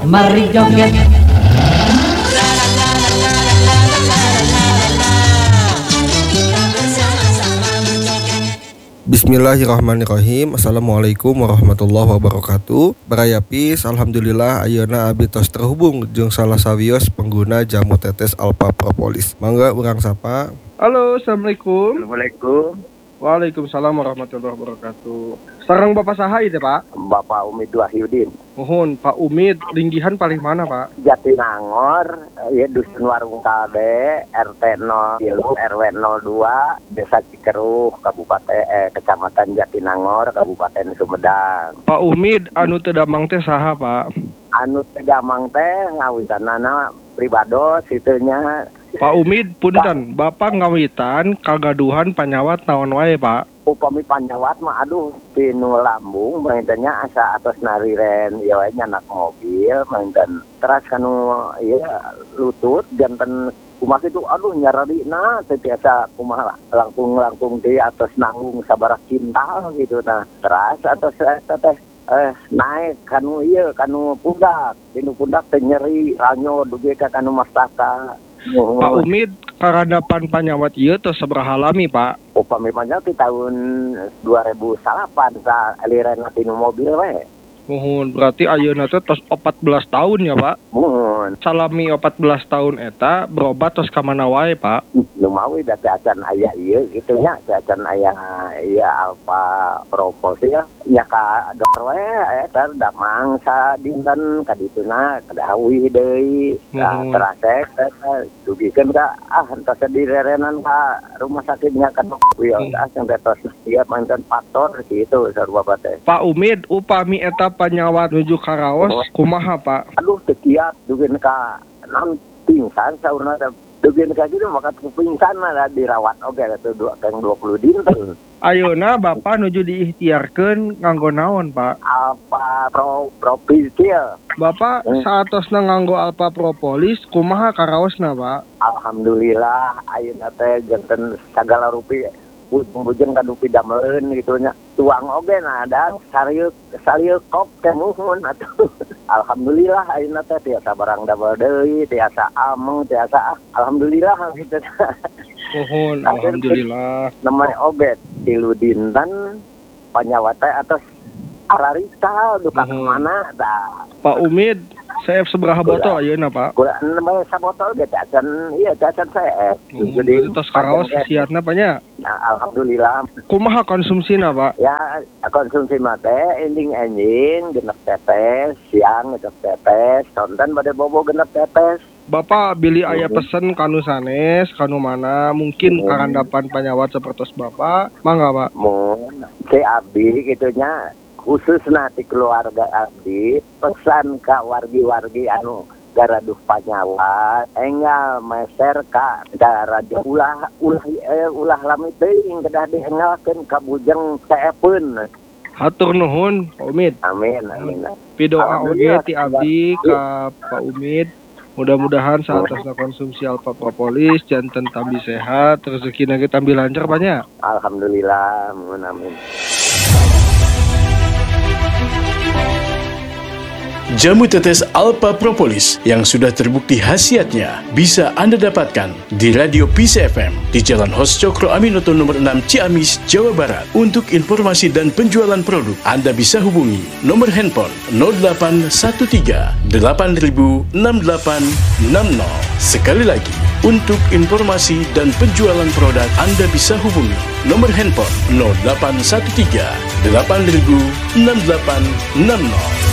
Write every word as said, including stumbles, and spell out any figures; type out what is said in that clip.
mari joget. Bismillahirrahmanirrahim. Assalamualaikum warahmatullahi wabarakatuh. Baraya Peace, alhamdulillah ayeuna abdi tos terhubung jeung salah sawios pengguna jamu tetes Alpha Propolis. Mangga urang sapa. Halo, assalamualaikum. Assalamualaikum. Waalaikumsalam warahmatullahi wabarakatuh. Sareng Bapak saha ieu, Pak? Bapak Umid Wahyudin. Mohon Pak Umid, linggihan paling mana, Pak? Jatinangor, ya Dusun Warung K B, R T nol tiga, R W nol dua, Desa Cikeruh, Kabupaten eh, Kecamatan Jatinangor, Kabupaten Sumedang. Pak Umid, anu teu damang teh saha, Pak? Anu teu damang teh ngawitanana pribados itunya. Pak Umid, punten, Bapak ngawitan kagaduhan panyawat naon wae, Pak? Upami panyawat mah aduh tinu lambung maintannya asa atas nariren ya we nyanak mobil maintan teras kanu ya lutut janten kumaha itu aduh nyararina teh biasa kumaha langkung-langkung di atas nanggung sabarak cinta gitu nah teras atas teh eh naik kanu ieu kanu pundak dinu pundak teh nyeri ranyo duge ka kanu mastaka. Oh. Pak Umid, karadapan panyawat ieu tos sabaraha lami, Pak? Upami panyawat di tahun dua ribu delapan sa aliran tinu mobil we. Mohon, berarti ayeuna teh tos empat belas tahun ya, Pak? Mohon. Salami empat belas tahun eta berobat tos ka mana wae, Pak? Lumawi da teh acan aya ieu kitu nya, teh acan aya ieu Alpha Propolis ya. Nya ka dokter we eta damang sa dinten ka dituna kadawi deui. Ka terasek eta dugikeun ka ah entos direrenan ka rumah sakitnya ka dokter ya asal tos ieu mantan faktor kitu sarua teh. Pak Umid, upami eta panyawat nuju karaos oh. Kumaha, Pak? Aduh teu kiat dugeun ka naon pingsan saurna dugeun ka kitu maka pingsan mah dirawat oge atuh dua kang dua puluh dinten. Ayeuna Bapak nuju diikhtiarkeun nganggo naon, Pak? Alpha Pro Propolis. Bapak hmm. saatosna nganggo Alpha Propolis kumaha karaosna, Pak? Alhamdulillah ayeuna teh janten sagala rupiah bujeng ka dupi dameleun gitu nya. Tuang oge na ada sarieu sarieu kop teh muhun atuh. Alhamdulillah ayeuna teh tiasa barang damel deui, tiasa ameng, tiasa alhamdulillah gitu. Mohon alhamdulillah. Namanya obat tilu dinten panyawat teh atas ararita duka uh-huh. Mana dah. Pak Umid, saya seberapa botol ayeuna, Pak? Kula nembe sabotol ge cacan iya cacan saya. Uh, Jadi tos karaos siatna pa nya. Nah, alhamdulillah. Kumaha konsumsina, Pak? Ya konsumsi mah teh ending-ending genep tetes, siang genep tetes, tonton bade bobo genep tetes. Bapak bili aya pesen kanu sanes, kanu mana mungkin hmm. karandapan panyawat sapertos Bapak, mangga, Pak? Mun si abdi kitunya khusus nanti keluarga abdi pesan ka wargi-wargi anu garaduh panyawat enggal meser ka radio ulah ulah eh, ulah lami teuing kedah diengalkeun ka bujeng teepeun. Hatur nuhun Pak Umid. Amin amin. Pidoa oge ti abdi ka Pak Umid. Mudah-mudahan saatosna konsumsi Alpha Propolis janten tambi sehat, rezekina ge tambi lancar banyak. Alhamdulillah, amin. Jamu tetes Alpha Propolis yang sudah terbukti khasiatnya bisa Anda dapatkan di Radio Peace F M di Jalan Hos Cokro Aminoto nomor enam Ciamis, Jawa Barat. Untuk informasi dan penjualan produk, Anda bisa hubungi nomor handphone nol delapan satu tiga delapan nol enam delapan enam nol. Sekali lagi, untuk informasi dan penjualan produk, Anda bisa hubungi nomor handphone nol delapan satu tiga delapan nol enam delapan enam nol.